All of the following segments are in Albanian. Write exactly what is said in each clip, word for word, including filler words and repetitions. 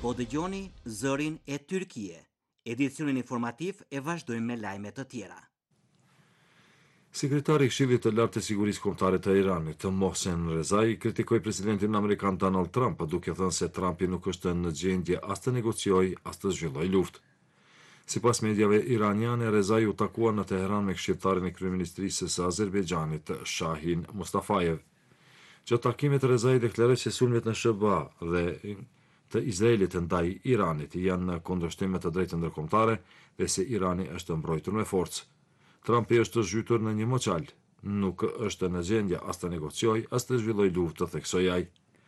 Po dëgjoni zërin e Tyrkie. Edicionin informativ e vazhdojmë me lajme të tjera. Sekretari i Këshillit të Lartë të Sigurisë Kombëtare të Iranit, Mohsen Rezai, kritikoi presidentin amerikan Donald Trump, duke thënë se Trumpi nuk është në gjendje as të negociojë, as të zhvillojë luftë. Sipas mediave iraniane, Rezai u takua në Teheran me këshilltarin e kryeministrisë së Azerbejxhanit, Shahin Mustafayev. Gjatë takimit, Rezai deklaroi se sulmet në Sh B A dhe të Izraelit ndaj Iranit janë në kundërshtim me të drejtën ndërkombëtare dhe se Irani është mbrojtur me forcë. Trumpi është zhytur në një moçal, nuk është në gjendje as të negociojë, as të zhvillojë luftë, theksoi ai.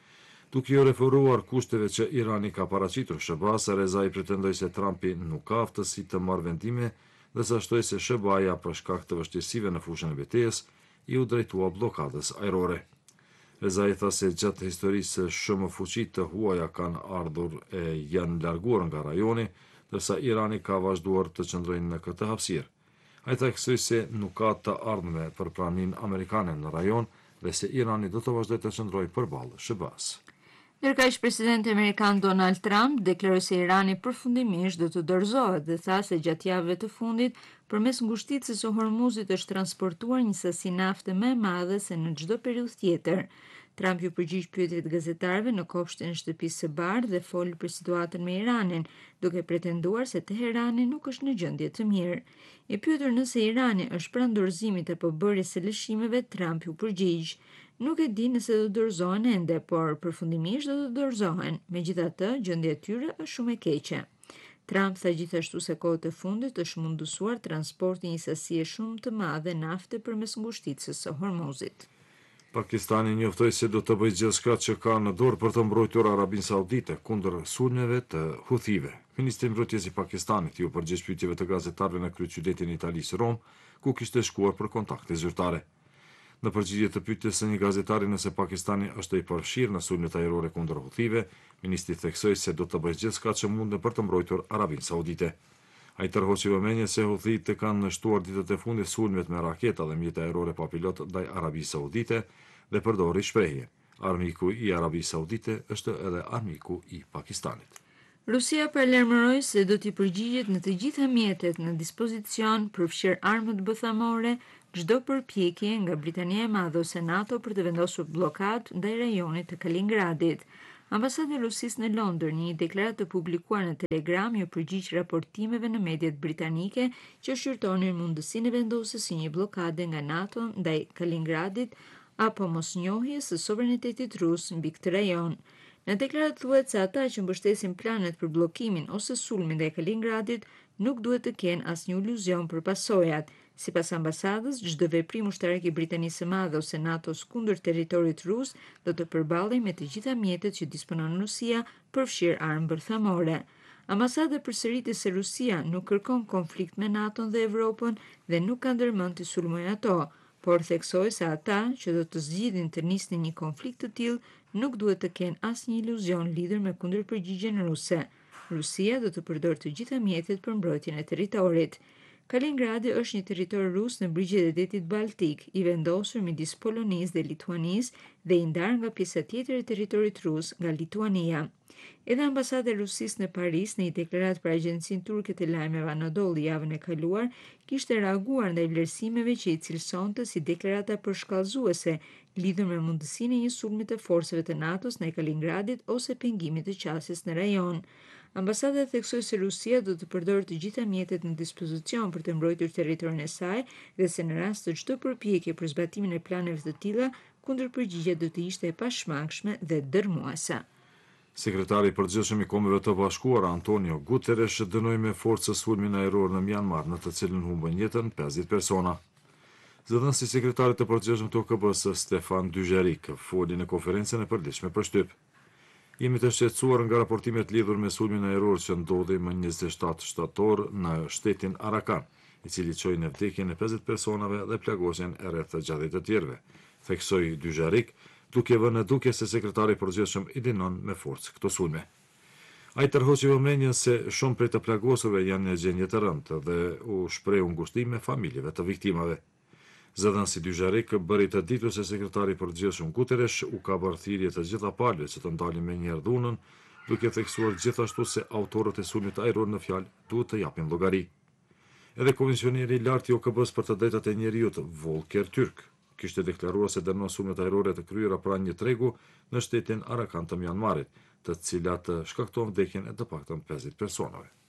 Duke u referuar kushteve që Irani ka paraqitur Sh B A-s, Rezai pretendoi se Trumpi nuk ka aftësi të marrë vendime dhe sa shtoi se Sh B A-ja për shkak të vështirësive në fushën e betejës i u drejtua bllokadës ajrore. Rezai tha se gjatë historisë shumë fuqi të huaja kanë ardhur e janë larguar nga rajoni, ndërsa Irani ka vazhduar të qëndrojë në këtë hapësirë. Ai theksoi se nuk ka të ardhme për praninë amerikane në rajon dhe se Irani do të vazhdojë të qëndrojë përballë Sh B A-s. Ndërkaq presidenti amerikan Donald Trump deklaroi se Irani përfundimisht do të dorëzohet dhe tha se gjatë javëve të fundit përmes ngushticës së Hormuzit është transportuar një sasi nafte më e madhe se në çdo periudhë tjetër. Trump ju përgjigj pyetjet gazetarëve në kopshtin e shtëpisë së bardhë dhe foli për situatën me Iranin, duke pretenduar se Teherani nuk është në gjendje të mirë. I pyetur nëse Irani është pranë dorëzimit apo bërjes së lëshimeve, Trump ju përgjigj: "Nuk e di nëse do dorëzohen ende, por përfundimisht do të dorëzohen. Megjithatë, gjendja e tyre është shumë e keqe." Trump tha gjithashtu se kohët e fundit është mundësuar transporti një sasie shumë të madhe nafte përmes ngushticës së Hormuzit. Pakistani njoftoi se do të bëjë gjithçka që ka në dorë për të mbrojtur Arabinë Saudite kundër sulmeve të Huthive. Ministri i Mbrojtjes i Pakistanit ju përgjigj pyetjeve të gazetarëve në kryeqytetin e Italisë Rom, ku kishte shkuar për kontakte zyrtare. Në përgjigje të pyetjes së një gazetari nëse Pakistani është i përfshirë në sulmet ajrore kundër Huthive, ministri theksoi se do të bëjë gjithçka që mundën për të mbrojtur Arabinë Saudite. Ai tërhoqi vëmendjen se Huthitë kanë nështuar ditët e fundit sulmet me raketa dhe mjete ajrore pa pilot ndaj Arabisë Saudite dhe përdori shprehje: "Armiku i Arabisë Saudite është edhe armiku i Pakistanit." Rusia paralajmëroi se do t'i përgjigjet në të gjitha mjetet në dispozicion, përfshirë armët bëthamore, çdo përpjekje nga Britania e Madhe ose NATO për të vendosur bllokadë ndaj rajonit të Kaliningradit. Ambasada e Rusisë në Londër, në një deklaratë të publikuar në Telegram, ju përgjigj raportimeve në mediat britanike që shqyrtonin mundësinë e vendosjes së një bllokade nga NATO ndaj Kaliningradit apo mosnjohjes së sovranitetit rus mbi këtë rajon. Në deklaratë thuhet se ata që mbështesin planet për bllokimin ose sulmin ndaj Kaliningradit nuk duhet të kenë asnjë iluzion për pasojat. Sipas ambasadës, çdo veprim ushtarak i Britanisë së Madhe ose NATO-s kundër territorit rus do të përballej me të gjitha mjetet që disponon Rusia, përfshirë armë bërthamore. Ambasada përsëriti se Rusia nuk kërkon konflikt me NATO dhe Evropën dhe nuk ka ndërmend të sulmojë ato, por theksoi se ata që do të zgjidhin të nisnin një konflikt të tillë nuk duhet të kenë asnjë iluzion lidhur me kundërpërgjigjen ruse. Rusia do të përdorë të gjitha mjetet për mbrojtjen e territorit. Kaliningradi është një territor rus në brigjet e detit Baltik, i vendosur midis Polonisë dhe Lituanisë dhe i ndarë nga pjesa tjetër e territorit rus, nga Lituania. Edhe ambasada e Rusisë në Paris, në një deklaratë për agjencinë turke të lajmeve Anadolu javën e kaluar, kishte reaguar ndaj vlerësimeve që i cilësonte si deklarata përshkallëzuese lidhur me mundësinë e një sulmi të forcave të NATO-s ndaj Kaliningradit ose pengimit të qasjes në rajon. Ambasada theksoi se Rusia do të përdorë të gjitha mjetet në dispozicion për të mbrojtur territorin e saj dhe se në rast të çdo përpjekje për zbatimin e planeve të tilla, kundërpërgjigja do të ishte e pashmangshme dhe dërmuese. Sekretari i përgjithshëm i Kombeve të Bashkuara Antonio Guterres dënoi me forcë sulmin ajror në Myanmar, në të cilin humbën jetën pesëdhjetë persona. Zëdhënësi i sekretarit të përgjithshëm të O K B-s Stefan Dujarric foli në konferencën e përditshme për shtyp. Jemi të shqetësuar nga raportimet lidhur me sulmin ajror që ndodhi më njëzet e shtatë shtator në shtetin Arakan, i cili çoi në vdekjen e pesëdhjetë personave dhe plagosjen e rreth gjatëdhjetë të tjerëve, theksoi Dujarric, duke vënë në duke se sekretari i përgjithshëm i dënon me forcë këto sulme. Ai tërhoqi vëmendjen se shumë prej të plagosurve janë në gjendje të rëndë dhe u shprehu ngushtime familjeve të viktimave. Zëdhënësi Dujarric bëri të ditur se sekretari i përgjithshëm Guterres u ka bërë thirrje të gjitha palëve që të ndalin menjëherë dhunën duke theksuar gjithashtu se autorët e sulmit ajror në fjalë duhet të japin llogari. Edhe komisioneri i lartë i O K B-s për të drejtat e njerëzit, Volker Türk, kishte deklaruar se dënon sulmet ajrore të kryera pranë një tregu në shtetin Arakan të Myanmarit, të cilat shkaktuan vdekjen e të paktën pesëdhjetë personave.